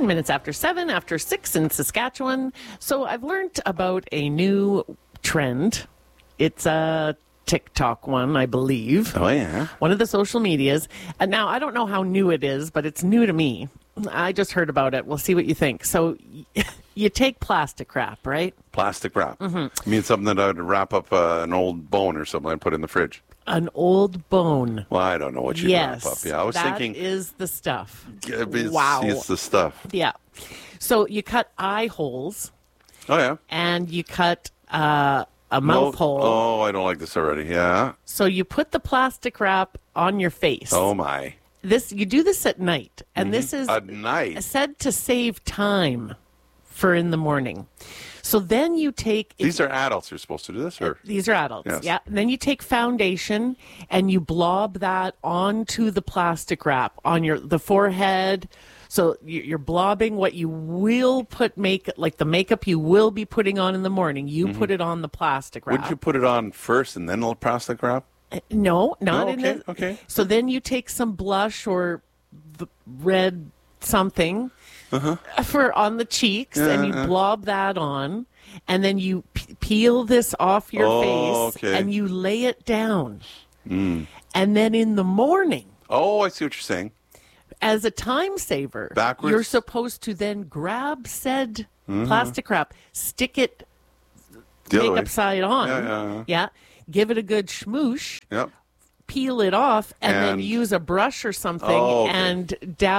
minutes after 7, after 6 in Saskatchewan. So I've learned about a new trend. It's a TikTok one, I believe. Oh, yeah. One of the social medias. And now, I don't know how new it is, but it's new to me. I just heard about it. We'll see what you think. So you take plastic wrap, right? Plastic wrap. You mean something that I would wrap up an old bone or something and put in the fridge? An old bone. Well, I don't know what you wrap up. Yeah, I was thinking. That is the stuff. Wow. It's the stuff. Yeah. So you cut eye holes. Oh, yeah. And you cut a mouth hole. Oh, I don't like this already. Yeah. So you put the plastic wrap on your face. Oh, my. You do this at night, and this is at night said to save time for in the morning. So then you take... These are adults who are supposed to do this? Or? These are adults, yes. Yeah. And then you take foundation and you blob that onto the plastic wrap on the forehead. So you're blobbing what you will put like the makeup you will be putting on in the morning. You put it on the plastic wrap. Would you put it on first and then the plastic wrap? No, not in it. the... Okay. So then you take some blush or the red something... for on the cheeks, and you blob that on, and then you peel this off your face, and you lay it down. And then in the morning... Oh, I see what you're saying. As a time saver, backwards, you're supposed to then grab said plastic wrap, stick it makeup side on, give it a good schmoosh, peel it off, and then use a brush or something and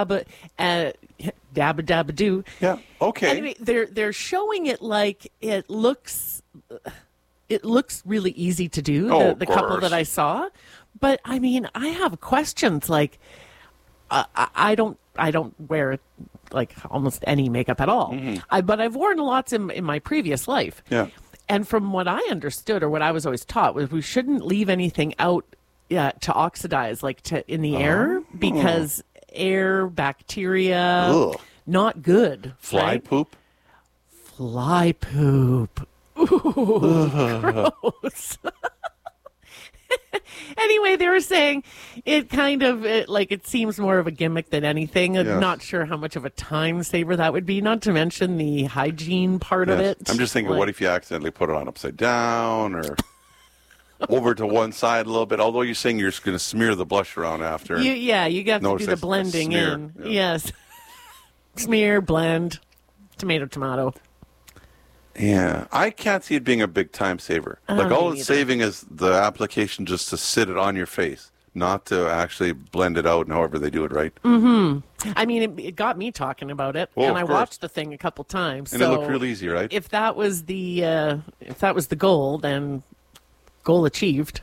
dab-a-dab-a-do. Yeah, okay. Anyway, they're showing it like it looks really easy to do, the couple that I saw. But, I mean, I have questions like... I don't wear like almost any makeup at all. But I've worn lots in my previous life. Yeah. And from what I understood, or what I was always taught, was we shouldn't leave anything out to oxidize, like in the air, because air, bacteria, not good. Fly poop? Fly poop. Ooh, gross. Anyway, they were saying it kind of it seems more of a gimmick than anything. I'm not sure how much of a time saver that would be, not to mention the hygiene part of it. I'm just thinking, what if you accidentally put it on upside down or over to one side a little bit? Although you're saying you're just going to smear the blush around after. You have to do the blending in. Yeah. Yes. Smear, blend, tomato. Yeah, I can't see it being a big time saver. Like all it's saving is the application just to sit it on your face, not to actually blend it out and however they do it, right? I mean, it got me talking about it, and I watched the thing a couple times. And it looked real easy, right? If that was the goal, then goal achieved.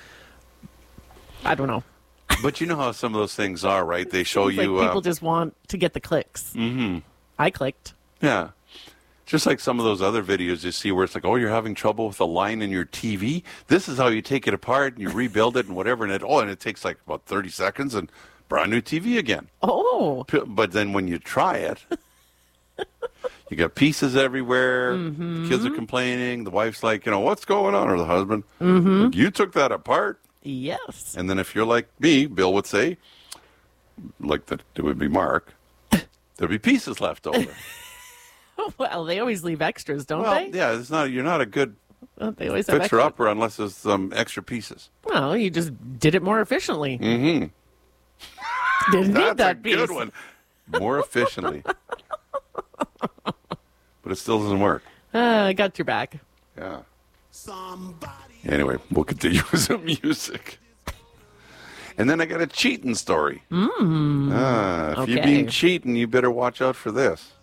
I don't know. But you know how some of those things are, right? They show you... people just want to get the clicks. I clicked. Yeah. Just like some of those other videos you see where it's like, oh, you're having trouble with a line in your TV? This is how you take it apart and you rebuild it and whatever. And it takes like about 30 seconds and brand new TV again. Oh. But then when you try it, you got pieces everywhere. The kids are complaining. The wife's like, what's going on? Or the husband. Like, you took that apart? Yes. And then if you're like me, Bill would say, like that it would be Mark, there'd be pieces left over. Well, they always leave extras, don't they? Yeah, you're not a good they always have fixer-upper unless there's some extra pieces. Well, you just did it more efficiently. Didn't need that piece. That's a good one. More efficiently. But it still doesn't work. I got your back. Yeah. Anyway, we'll continue with some music. And then I got a cheating story. If you've been cheating, you better watch out for this.